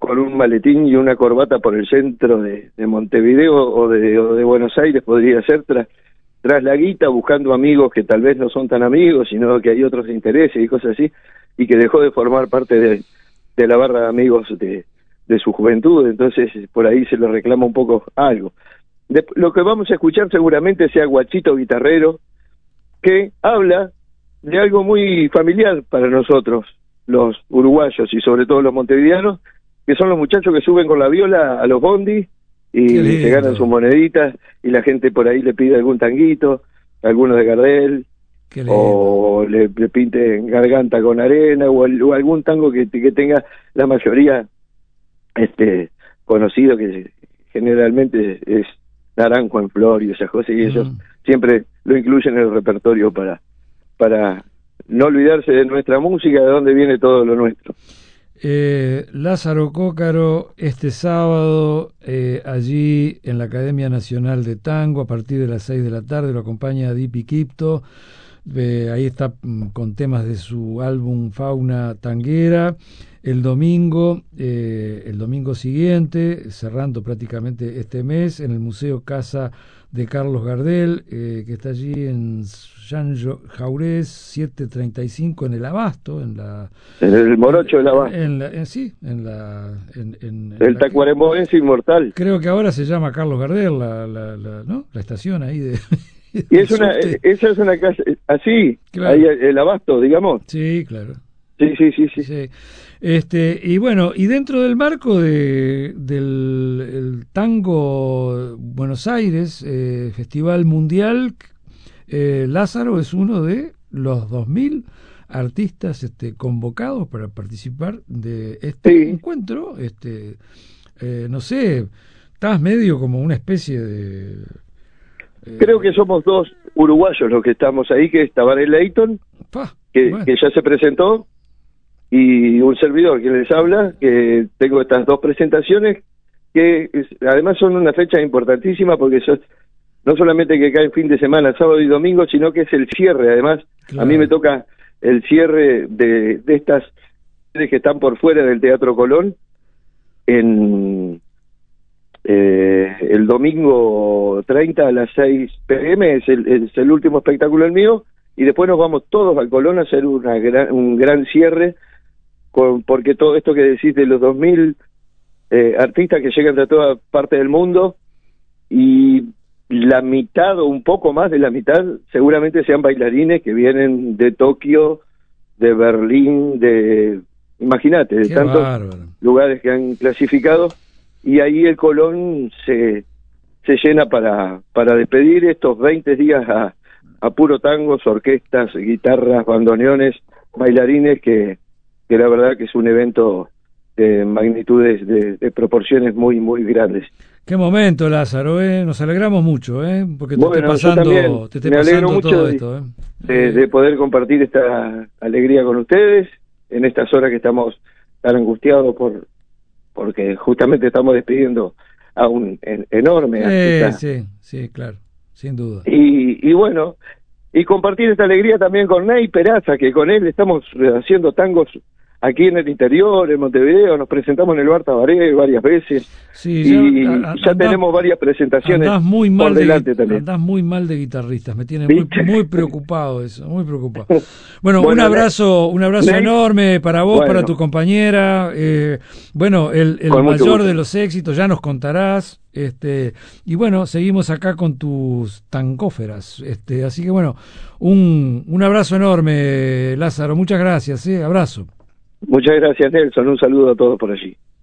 con un maletín y una corbata por el centro de Montevideo o de Buenos Aires, podría ser, tras la guita, buscando amigos que tal vez no son tan amigos, sino que hay otros intereses y cosas así, y que dejó de formar parte de la barra de amigos de su juventud. Entonces por ahí se le reclama un poco algo. Lo que vamos a escuchar seguramente sea Guachito Guitarrero, que habla de algo muy familiar para nosotros, los uruguayos y sobre todo los montevideanos, que son los muchachos que suben con la viola a los bondis y se ganan sus moneditas, y la gente por ahí le pide algún tanguito, alguno de Gardel, o le pinten Garganta con Arena, o algún tango que tenga la mayoría conocido, que generalmente es Naranjo en Flor y esas cosas, y ellos siempre lo incluyen en el repertorio para no olvidarse de nuestra música, de dónde viene todo lo nuestro. Lázaro Cócaro, este sábado, allí en la Academia Nacional de Tango, a partir de las 6 de la tarde, lo acompaña Dipi Quipto. Ahí está con temas de su álbum Fauna Tanguera. El domingo siguiente, cerrando prácticamente este mes, en el Museo Casa de Carlos Gardel, que está allí en Jean Jaurés 735, en el Abasto, en el Morocho del Abasto. El tacuarembóense inmortal. Creo que ahora se llama Carlos Gardel, ¿no? La estación ahí de... Y esa es una casa, así, claro. Ahí el Abasto, digamos. Sí, claro. Sí. Y bueno, y dentro del marco del tango Buenos Aires, Festival Mundial, Lázaro es uno de los 2000 artistas convocados para participar de este encuentro. No sé, estás medio como una especie de... Creo que somos dos uruguayos los que estamos ahí, que es Tabaré Leighton, que ya se presentó, y un servidor que les habla, que tengo estas dos presentaciones, que además son una fecha importantísima, porque no solamente que cae en fin de semana, sábado y domingo, sino que es el cierre. Además, claro, a mí me toca el cierre de estas que están por fuera del Teatro Colón, el domingo 30 a las 6 p.m. es el último espectáculo el mío, y después nos vamos todos al Colón a hacer un gran cierre, porque todo esto que decís de los 2000 artistas que llegan de toda parte del mundo, y la mitad o un poco más de la mitad seguramente sean bailarines que vienen de Tokio, de Berlín, imagínate, de tantos lugares que han clasificado, y ahí el Colón se llena para despedir estos 20 días a puro tangos, orquestas, guitarras, bandoneones, bailarines, que la verdad que es un evento de magnitudes, de proporciones muy, muy grandes. Qué momento, Lázaro, nos alegramos mucho, porque te esté pasando mucho todo esto. De poder compartir esta alegría con ustedes en estas horas que estamos tan angustiados porque justamente estamos despidiendo a un enorme artista. Sí, claro, sin duda. Y bueno, y compartir esta alegría también con Ney Peraza, que con él estamos haciendo tangos aquí en el interior, en Montevideo. Nos presentamos en el Bar Tabaré varias veces, ya tenemos varias presentaciones por delante también. Andás muy mal de guitarristas, me tiene muy preocupado eso, muy preocupado. Bueno, un abrazo enorme para vos, para tu compañera, el mayor de los éxitos, ya nos contarás, y bueno, seguimos acá con tus tangóferas, así que bueno, un abrazo enorme, Lázaro, muchas gracias, abrazo. Muchas gracias, Nelson, un saludo a todos por allí.